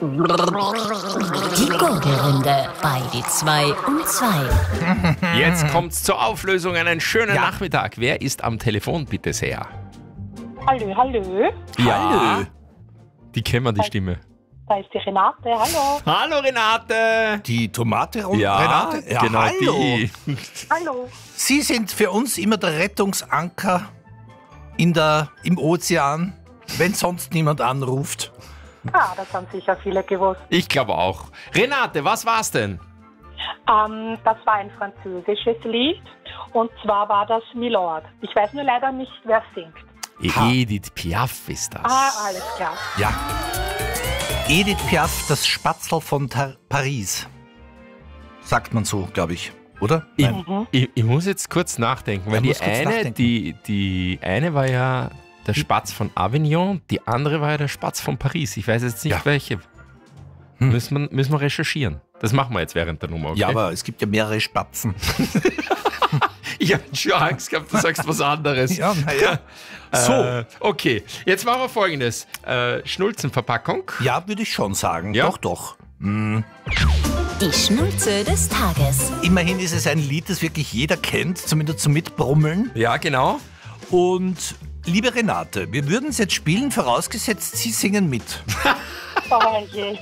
Die Gurgelrunde bei die 2 und 2. Jetzt kommt's zur Auflösung. Einen schönen Nachmittag. Wer ist am Telefon, bitte sehr? Hallo, hallo. Ja. Die kennen wir, die Stimme. Da ist die Renate, hallo. Hallo Renate. Die Tomate Ja, Renate? genau hallo. die. Hallo. Sie sind für uns immer der Rettungsanker im Ozean, wenn sonst niemand anruft. Ah, das haben sicher viele gewusst. Ich glaube auch. Renate, was war's denn? Das war ein französisches Lied und zwar war das Milord. Ich weiß nur leider nicht, wer singt. Edith Piaf ist das. Ah, alles klar. Ja. Edith Piaf, das Spatzel von Paris. Sagt man so, glaube ich, oder? Ich muss jetzt kurz nachdenken, weil die eine war ja der Spatz von Avignon, die andere war ja der Spatz von Paris. Ich weiß jetzt nicht welche. Müssen wir recherchieren. Das machen wir jetzt während der Nummer, okay? Ja, aber es gibt ja mehrere Spatzen. Ich habe schon Angst gehabt, du sagst was anderes. Ja, naja. So. Okay, jetzt machen wir Folgendes. Schnulzenverpackung. Ja, würde ich schon sagen. Ja? Doch. Die Schnulze des Tages. Immerhin ist es ein Lied, das wirklich jeder kennt, zumindest zum Mitbrummeln. Ja, genau. Und liebe Renate, wir würden es jetzt spielen, vorausgesetzt, Sie singen mit. Oh je.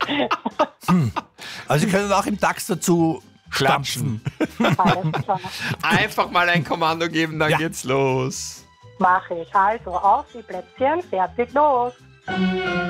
Also Sie können auch im Tax dazu Klatschen. Alles klar. Einfach mal ein Kommando geben, dann geht's los. Mache ich. Also auf die Plätzchen, fertig, los.